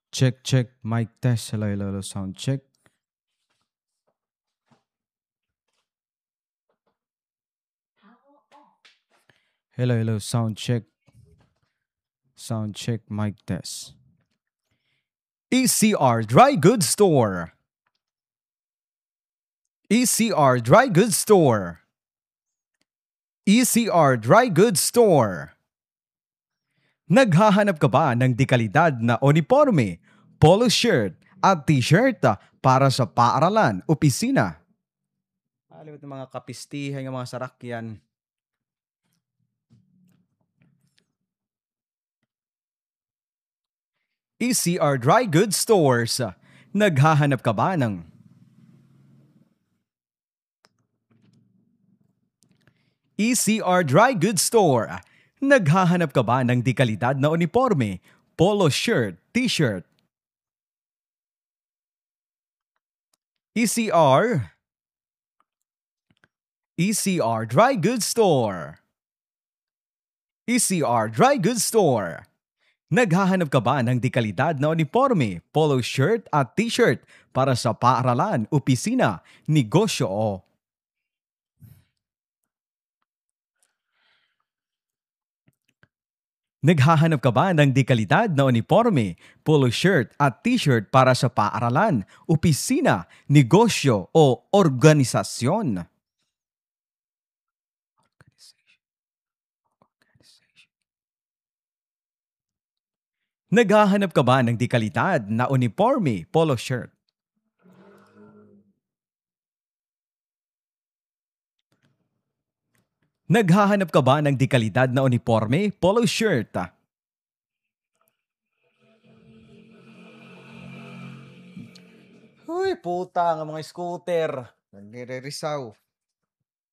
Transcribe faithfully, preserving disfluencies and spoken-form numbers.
Check, check, mic test. Hello, hello, hello, sound check. Hello, hello, sound check. Sound check, mic test. E C R Dry Goods Store. E C R Dry Goods Store. E C R Dry Goods Store. Naghahanap ka ba ng dekalidad na uniforme, polo shirt at t-shirt para sa paaralan, opisina? Alam mo mga kapistihan ng mga sarakyan. E C R Dry Goods Stores. Naghahanap ka ba ng E C R Dry Goods Store? Naghahanap ka ba ng dekalidad na uniforme, polo shirt, t-shirt? E C R E C R Dry Goods Store. E C R Dry Goods Store. Naghahanap ka ba ng dekalidad na uniforme, polo shirt at t-shirt para sa paaralan, opisina, negosyo o Naghahanap ka ba ng dekalidad na uniforme, polo shirt at t-shirt para sa paaralan, opisina, negosyo o organisasyon? Naghahanap ka ba ng dekalidad na uniforme, polo shirt? Naghahanap ka ba ng dekalidad na uniforme, polo shirt? Uy, puta nga mga scooter. Nagre-resaw.